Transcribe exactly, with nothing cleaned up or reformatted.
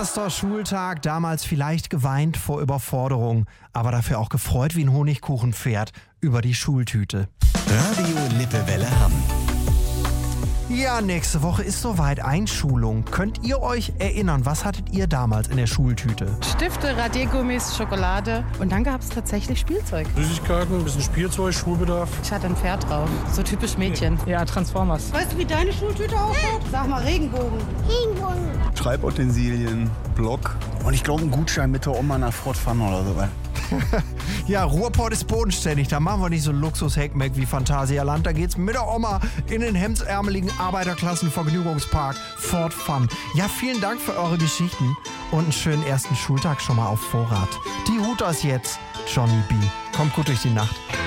Erster Schultag, damals vielleicht geweint vor Überforderung, aber dafür auch gefreut wie ein Honigkuchenpferd über die Schultüte. Radio Lippewelle Hamm. Ja, nächste Woche ist soweit Einschulung. Könnt ihr euch erinnern, was hattet ihr damals in der Schultüte? Stifte, Radiergummis, Schokolade und dann gab es tatsächlich Spielzeug. Süßigkeiten, ein bisschen Spielzeug, Schulbedarf. Ich hatte ein Pferd drauf, so typisch Mädchen. Ja, Transformers. Weißt du, wie deine Schultüte ausschaut? Sag mal, Regenbogen. Regenbogen. Schreibutensilien, Block und ich glaube ein Gutschein mit der Oma nach Fort Fun oder so. Ja, Ruhrpott ist bodenständig. Da machen wir nicht so Luxus-Heckmeck wie Phantasialand. Da geht's mit der Oma in den hemdsärmeligen Arbeiterklassen-Vergnügungspark Fort Fun. Ja, vielen Dank für eure Geschichten und einen schönen ersten Schultag schon mal auf Vorrat. Die Hooters jetzt, Johnny B. Kommt gut durch die Nacht.